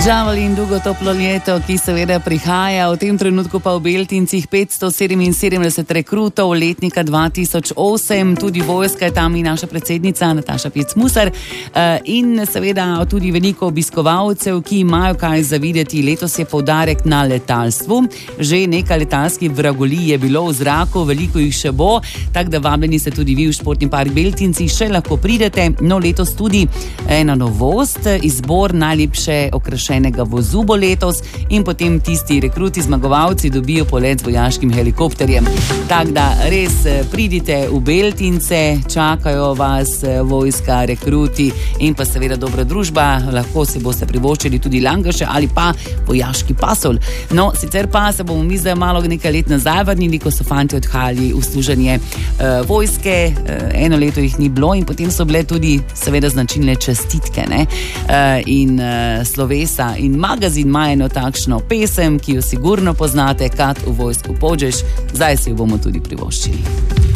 Javelin, dolgo toplo leto, ki seveda prihaja, v tem trenutku pa v Beltincih 577 rekrutov letnika 2008, tudi vojska je tam in naša predsednica Nataša Pirc Musar in seveda tudi veliko obiskovalcev, ki imajo kaj za videti. Letos je poudarek na letalstvu, že nekaj letalskih vragolij je bilo v zraku, veliko jih še bo, tako da vabljeni ste tudi vi v Športni park Beltinci, še lahko pridete. No, letos tudi ena novost, izbor najlepše okrašenega vozu bo letos in potem tisti rekruti, zmagovalci dobijo polet z vojaškim helikopterjem. Tako da res pridite v Beltince, čakajo vas vojska, rekruti in pa seveda dobra družba, lahko si boste privoščili tudi langaše ali pa vojaški pasol. No, sicer pa se bomo mi zdaj malo nekaj let nazaj vrnili, ko so fanti odhajali v služenje vojske, eno leto jih ni bilo in potem so bile tudi seveda značilne čestitke, ne? In slovesa. In magazin ima eno takšno pesem, ki jo sigurno poznate, Kad v vojsku pođeš, zdaj si jo bomo tudi privoščili.